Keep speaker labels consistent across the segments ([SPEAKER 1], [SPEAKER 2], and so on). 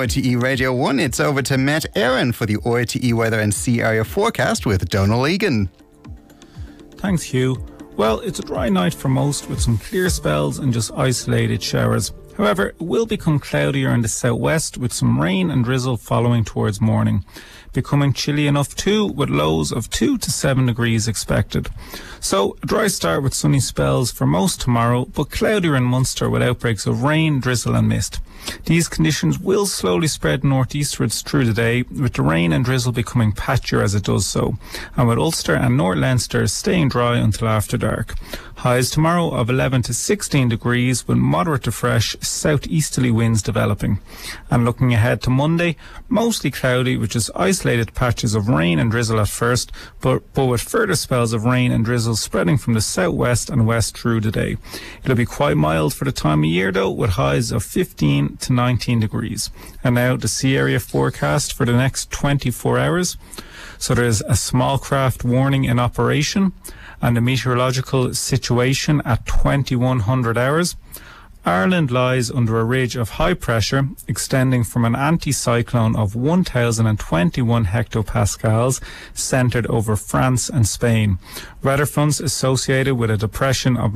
[SPEAKER 1] RTE Radio 1, it's over to Met Aaron for the RTE weather and sea area forecast with Donal Egan.
[SPEAKER 2] Thanks, Hugh. Well, it's a dry night for most with some clear spells and just isolated showers. However, it will become cloudier in the southwest with some rain and drizzle following towards morning. Becoming chilly enough too, with lows of 2 to 7 degrees expected. So, a dry start with sunny spells for most tomorrow, but cloudier in Munster with outbreaks of rain, drizzle and mist. These conditions will slowly spread northeastwards through the day, with the rain and drizzle becoming patchier as it does so, and with Ulster and North Leinster staying dry until after dark. Highs tomorrow of 11 to 16 degrees with moderate to fresh southeasterly winds developing. And looking ahead to Monday, mostly cloudy with just isolated patches of rain and drizzle at first, but with further spells of rain and drizzle spreading from the southwest and west through the day. It'll be quite mild for the time of year though, with highs of 15 to 19 degrees. And now the sea area forecast for the next 24 hours. So there's a small craft warning in operation and the meteorological situation at 2100 hours. Ireland lies under a ridge of high pressure extending from an anticyclone of 1021 hectopascals centred over France and Spain. Weather fronts associated with a depression of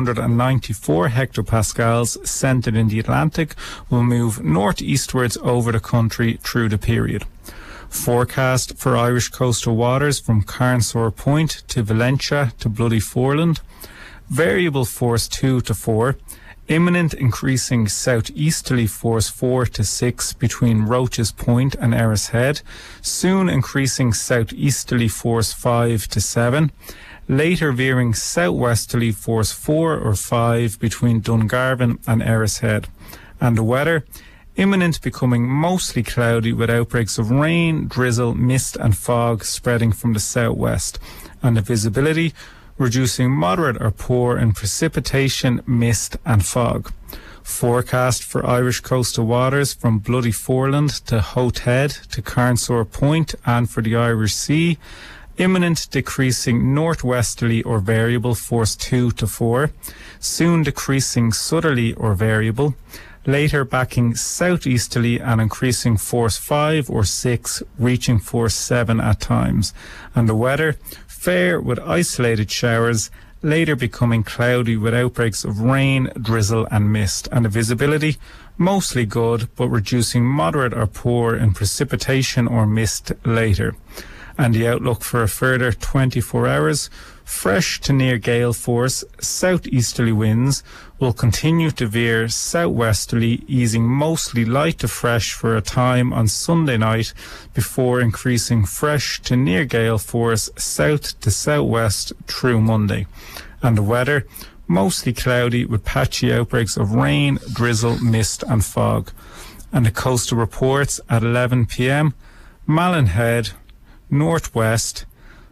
[SPEAKER 2] 994 hectopascals centred in the Atlantic will move northeastwards over the country through the period. Forecast for Irish coastal waters from Carnsore Point to Valentia to Bloody Foreland. Variable force 2 to 4. Imminent increasing southeasterly force 4 to 6 between Roaches Point and Erris Head. Soon increasing southeasterly force 5 to 7. Later veering southwesterly force 4 or 5 between Dungarvan and Erris Head. And the weather, imminent becoming mostly cloudy with outbreaks of rain, drizzle, mist and fog spreading from the southwest. And the visibility, reducing moderate or poor in precipitation, mist and fog. Forecast for Irish coastal waters from Bloody Foreland to Howth Head to Carnsore Point and for the Irish Sea. Imminent decreasing northwesterly or variable force 2 to 4. Soon decreasing southerly or variable. Later backing southeasterly and increasing force 5 or 6, reaching force 7 at times. And the weather, fair with isolated showers, later becoming cloudy with outbreaks of rain, drizzle and mist. And the visibility, mostly good, but reducing moderate or poor in precipitation or mist later. And the outlook for a further 24 hours, fresh to near gale force, southeasterly winds will continue to veer southwesterly, easing mostly light to fresh for a time on Sunday night before increasing fresh to near gale force south to southwest through Monday. And the weather, mostly cloudy with patchy outbreaks of rain, drizzle, mist and fog. And the coastal reports at 11 p.m, Malin Head, northwest,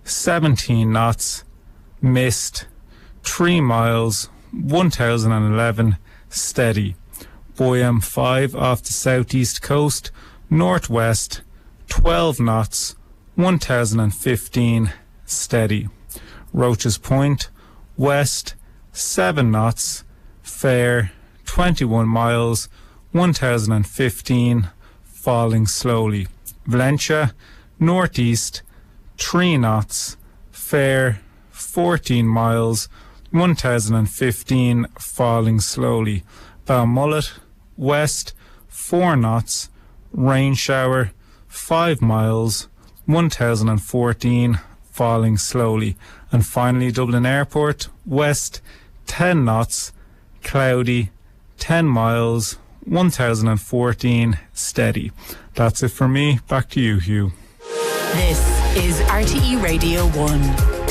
[SPEAKER 2] 17 knots, mist, 3 miles, 1011, steady. Boyam 5 off the southeast coast, northwest, 12 knots, 1015, steady. Roaches Point, west, 7 knots, fair, 21 miles, 1015, falling slowly. Valentia, northeast, 3 knots, fair, 14 miles, 1015, falling slowly. Balmullet, west, 4 knots, rain shower, 5 miles, 1014, falling slowly. And finally Dublin Airport, west, 10 knots, cloudy, 10 miles, 1014, steady. That's it for me. Back to you, Hugh.
[SPEAKER 3] This is RTE Radio 1.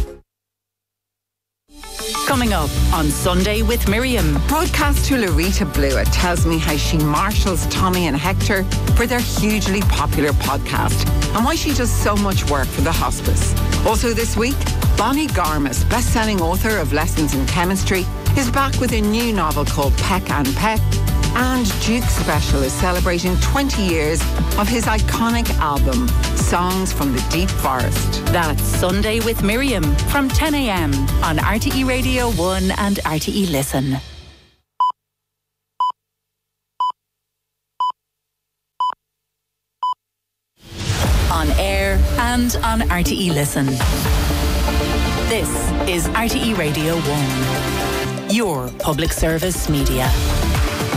[SPEAKER 3] Coming up on Sunday with Miriam.
[SPEAKER 4] Broadcast to Larita Blewett tells me how she marshals Tommy and Hector for their hugely popular podcast and why she does so much work for the hospice. Also this week, Bonnie Garmus, best-selling author of Lessons in Chemistry, is back with a new novel called Peck and Peck. And Duke Special is celebrating 20 years of his iconic album, Songs from the Deep Forest.
[SPEAKER 3] That's Sunday with Miriam from 10 a.m. on RTE Radio 1 and RTE Listen. and on RTE Listen. This is RTE Radio 1, your public service media.